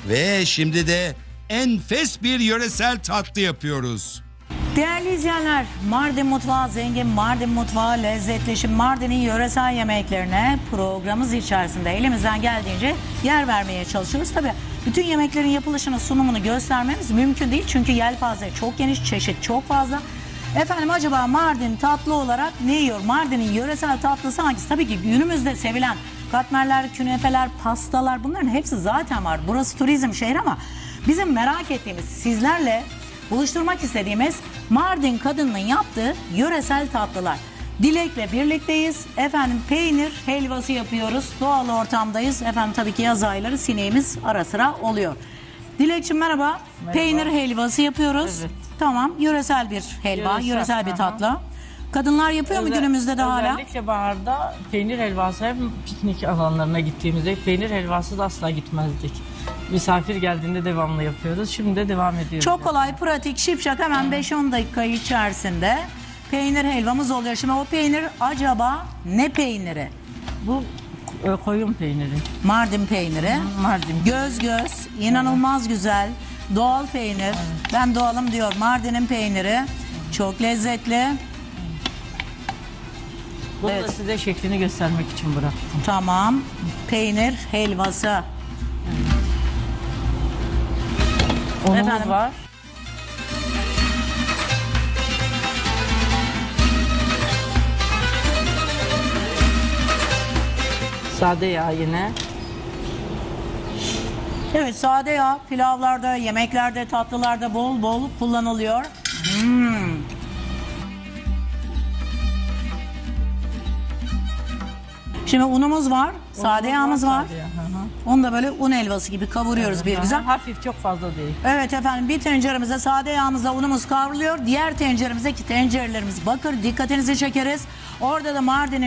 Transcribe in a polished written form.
Ve şimdi de enfes bir yöresel tatlı yapıyoruz. Değerli izleyenler, Mardin mutfağı zengin, Mardin mutfağı lezzetli. Şimdi Mardin'in yöresel yemeklerine programımız içerisinde elimizden geldiğince yer vermeye çalışıyoruz. Tabii bütün yemeklerin yapılışını, sunumunu göstermemiz mümkün değil. Çünkü yelpaze çok geniş, çeşit çok fazla. Efendim acaba Mardin tatlı olarak ne yiyor? Mardin'in yöresel tatlısı hangisi? Tabii ki günümüzde sevilen katmerler, künefeler, pastalar, bunların hepsi zaten var. Burası turizm şehri ama bizim merak ettiğimiz, sizlerle buluşturmak istediğimiz Mardin kadınının yaptığı yöresel tatlılar. Dilek'le birlikteyiz. Efendim peynir helvası yapıyoruz. Doğal ortamdayız. Efendim tabii ki yaz ayları sineğimiz ara sıra oluyor. Dilek'ciğim merhaba. Peynir helvası yapıyoruz. Evet. Tamam. Yöresel bir helva, yöresel bir tatlı. Kadınlar yapıyor mu günümüzde de hala? Özellikle baharda peynir helvası, hem piknik alanlarına gittiğimizde peynir helvası da asla gitmezdik. Misafir geldiğinde devamlı yapıyoruz. Şimdi de devam ediyoruz. Çok kolay, pratik, şipşak, hemen 5-10 dakika içerisinde peynir helvamız oluyor. Şimdi o peynir acaba ne peyniri? Bu koyun peyniri. Mardin peyniri. Mardin. Göz göz, inanılmaz güzel. Doğal peynir. Evet. Ben doğalım diyor. Mardin'in peyniri. Çok lezzetli. Bunu da size şeklini göstermek için bıraktım. Tamam. Peynir helvası. Unumuz var. Sade yağ yine. Evet, sade yağ pilavlarda, yemeklerde, tatlılarda bol bol kullanılıyor. Şimdi unumuz var, sade yağımız var. Onu da böyle un helvası gibi kavuruyoruz bir güzel. Hafif, çok fazla değil. Evet efendim, bir tenceremize sade yağımızla unumuz kavruluyor. Diğer tenceremize, ki tencerelerimiz bakır, dikkatinizi çekeriz. Orada da Mardin'in